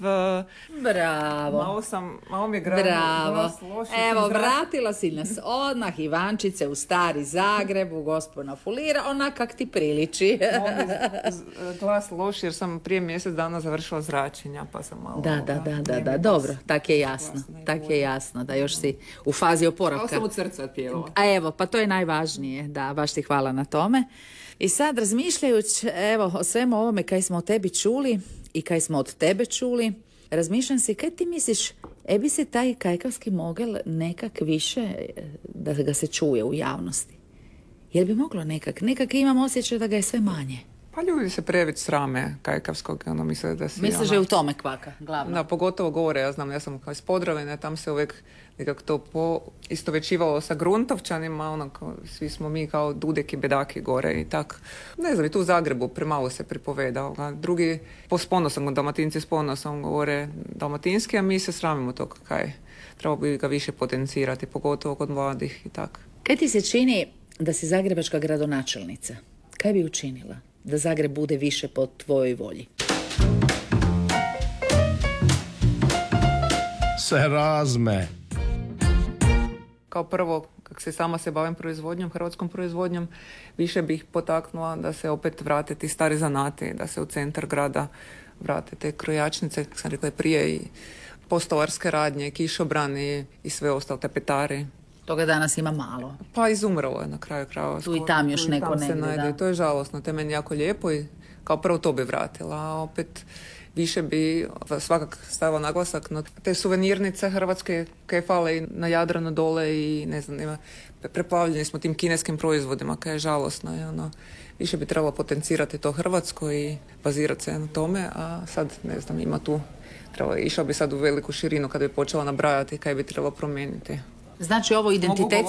Bravo. Malo mi je Bravo. loš. Evo, vratila si nas odmah, Ivančice, u stari Zagreb, u Gospona Fulira, onak kak ti priliči. Malo mi je glas loš jer sam prije mjesec dana završila zračenja, pa sam malo... Da, dobro, tak je jasno, da još si u fazi oporavka. Kao sam od srca otpjevala. A evo, pa to je najvažnije, da, baš ti hvala na tome. I sad, razmišljajući, evo, o svemu ovome kaj smo o tebi čuli i kaj smo od tebe čuli, razmišljam si, kaj ti misliš, bi se taj kajkavski mogel nekak više, da ga se čuje u javnosti? Jel bi moglo nekak imam osjećaj da ga je sve manje? Pa ljudi se previše srame kajkavskog, misle da si... Misliš da je u tome kvaka, glavno? Da, pogotovo govore, ja sam kao iz Podravine, tam se uvijek nekako to istovjećivalo sa Gruntovčanima, svi smo mi kao dudeki, bedaki gore i tak. Ne znam, i tu u Zagrebu premalo se pripoveda. Drugi s ponosom, Dalmatinci s ponosom govore dalmatinski, a mi se sramimo toga kaj. Trebalo bi ga više potencirati, pogotovo kod mladih i tak. Kaj ti se čini da si zagrebačka gradonačelnica? Kaj bi učinila da Zagreb bude više po tvojoj volji? Se razme. Kao prvo, kako se sama se bavim proizvodnjom, hrvatskom proizvodnjom, više bih potaknula da se opet vrate ti stari zanati, da se u centar grada vrate te krojačnice, kako sam rekla prije, i postolarske radnje, kišobrani i sve ostalo, tapetari. Toga danas ima malo. Pa izumrlo je na kraju krajeva. Tu i tam još neko negdje, da. To je žalosno, to je meni jako lijepo i kao prvo to bi vratila, a opet više bi svakak stavila naglasak na te suvenirnice hrvatske koje fale i na Jadranu dole i ne znam, preplavljeni smo tim kineskim proizvodima, koje je žalosno. I više bi trebalo potencirati to hrvatsko i bazirati se na tome, a sad ne znam, ima tu, išao bi sad u veliku širinu kada bi počela nabrajati kaj bi trebalo promijeniti. Znači ovo identitet